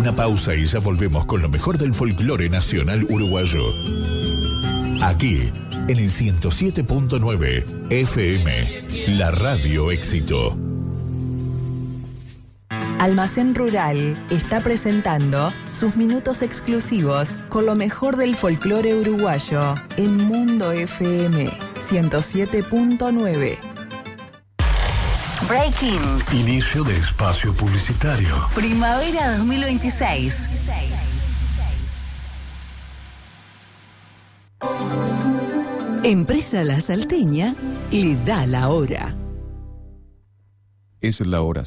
Una pausa y ya volvemos con lo mejor del folclore nacional uruguayo. Aquí, en el 107.9 FM, la Radio Éxito. Almacén Rural está presentando sus minutos exclusivos con lo mejor del folclore uruguayo en Mundo FM 107.9. Breaking. Inicio de espacio publicitario. Primavera 2026. Empresa La Salteña le da la hora. Es la hora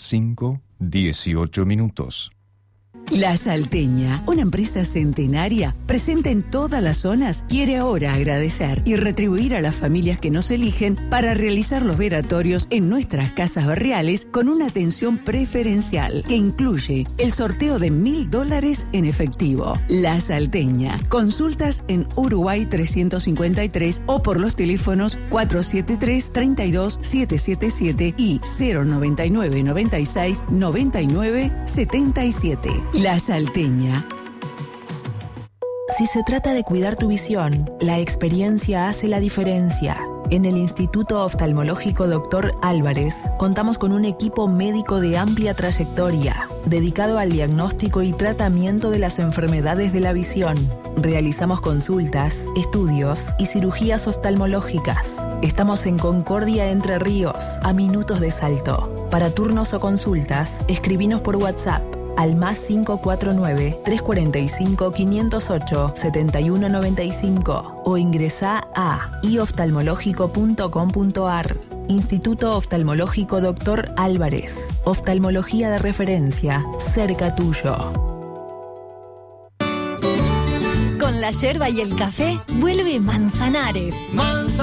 5:18. La Salteña, una empresa centenaria presente en todas las zonas, quiere ahora agradecer y retribuir a las familias que nos eligen para realizar los velatorios en nuestras casas barriales con una atención preferencial que incluye el sorteo de $1.000 en efectivo. La Salteña. Consultas en Uruguay 353 o por los teléfonos 473-32777 y 099 96 99 77. La Salteña. Si se trata de cuidar tu visión, la experiencia hace la diferencia. En el Instituto Oftalmológico Dr. Álvarez contamos con un equipo médico de amplia trayectoria, dedicado al diagnóstico y tratamiento de las enfermedades de la visión. Realizamos consultas, estudios y cirugías oftalmológicas. Estamos en Concordia, Entre Ríos, a minutos de Salto. Para turnos o consultas, escribinos por WhatsApp al +549 345 508 7195 o ingresá a ioftalmológico.com.ar. Instituto Oftalmológico Dr. Álvarez. Oftalmología de referencia, cerca tuyo. Con la yerba y el café, vuelve Manzanares.